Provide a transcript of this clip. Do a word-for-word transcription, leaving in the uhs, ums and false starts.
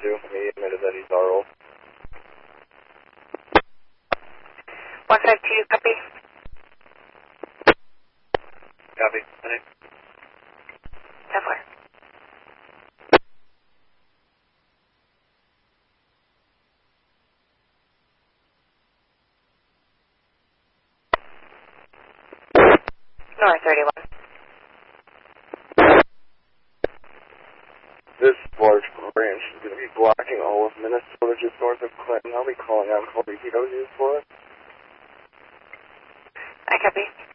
two. He admitted that he's our role. one five two, copy. Copy. Any? ten four. North thirty-one. This large branch is going to be blocking all of Minnesota just north of Clinton. I'll be calling on Colby P W for it. I copy.